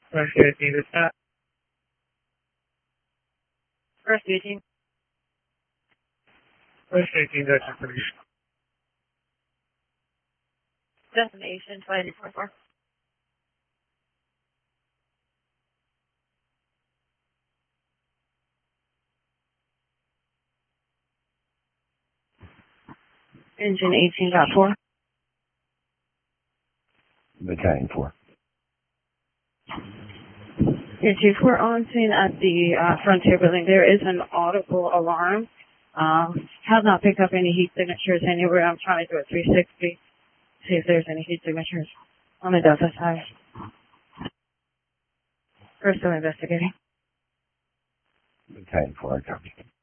Rescue 18 to stop. Rescue 18. Rescue 18 to company. Destination 2844. Engine 18.4. Battalion 4. Yeah, Chief, we're on scene at the Frontier building. There is an audible alarm. Have not picked up any heat signatures anywhere. I'm trying to do a 360, see if there's any heat signatures on the Delta side. We're still investigating. Battalion 4, I copy.